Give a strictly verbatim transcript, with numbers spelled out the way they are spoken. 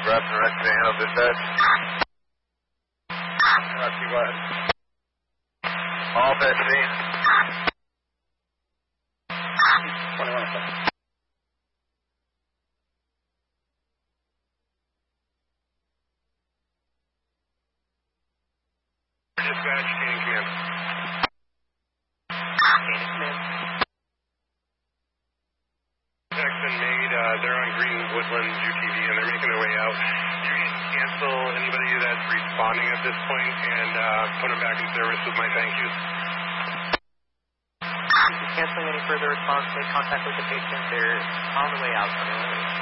Reps and rest to handle dispatch. Rocky, go ahead. All best scene. twenty-one seconds. Dispatch, chain command. Chain command. Text been made. Uh, they're on Green Woodlands U T V and they're making their way out. You can cancel anybody that's responding at this point and uh, put them back in service with my thank yous. Canceling any further response, make contact with the patient. They're on the way out.